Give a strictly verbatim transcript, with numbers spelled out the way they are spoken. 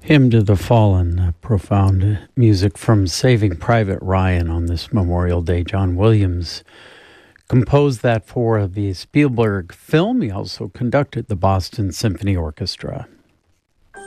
Hymn to the Fallen, uh, profound music from Saving Private Ryan on this Memorial Day. John Williams composed that for the Spielberg film. He also conducted the Boston Symphony Orchestra.